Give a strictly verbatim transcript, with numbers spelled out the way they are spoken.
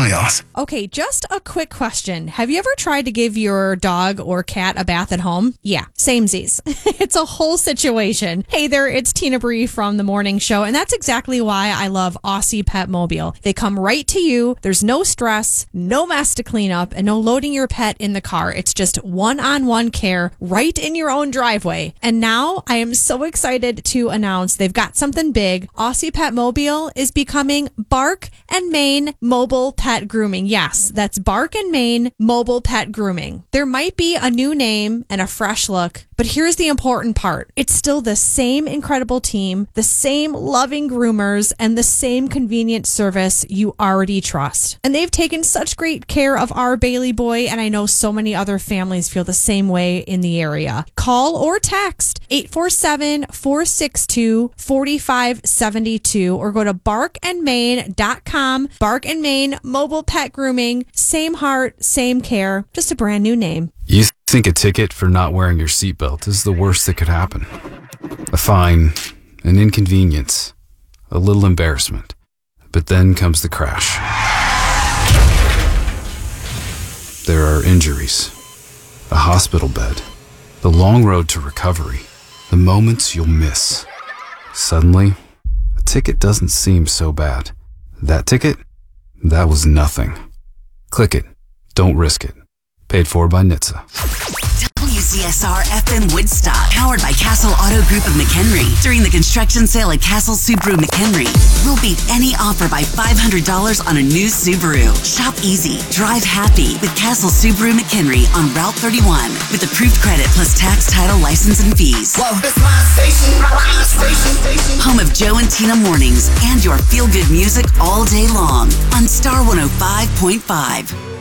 chaos. Okay, just a quick question. Have you ever tried to give your dog or cat a bath at home? Yeah, samesies. It's a whole situation. Hey there, it's Tina Bree from The Morning Show, and that's exactly why I love Aussie Pet Mobile. They come right to you. There's no stress, no mess to clean up, and no loading your pet in the car. It's just one-on-one care right in your own driveway. And now I am so excited to announce they've got something big. Aussie Pet Mobile is becoming Bark and Main Mobile Pet Grooming. Yes, that's Bark and Main Mobile Pet Grooming. There might be a new name and a fresh look, but here's the important part. It's still the same incredible team, the same loving groomers, and the same convenient service you already trust. And they've taken such great care of our Bailey boy, and I know so many other families feel the same way in the area. Call or text eight four seven, four six two, four five seven two or go to bark and main dot com. Bark and Main Mobile Pet Grooming. Same heart, same care. Just a brand new name. You think a ticket for not wearing your seatbelt is the worst that could happen. A fine, an inconvenience, a little embarrassment. But then comes the crash. There are injuries, a hospital bed, the long road to recovery, the moments you'll miss. Suddenly, a ticket doesn't seem so bad. That ticket? That was nothing. Click it. Don't risk it. Paid for by N H T S A. W C S R F M Woodstock, powered by Castle Auto Group of McHenry. During the construction sale at Castle Subaru McHenry, we'll beat any offer by five hundred dollars on a new Subaru. Shop easy, drive happy with Castle Subaru McHenry on Route thirty-one with approved credit plus tax, title, license, and fees. Whoa, it's my station, my station, station. Home of Joe and Tina mornings and your feel-good music all day long on Star one oh five point five.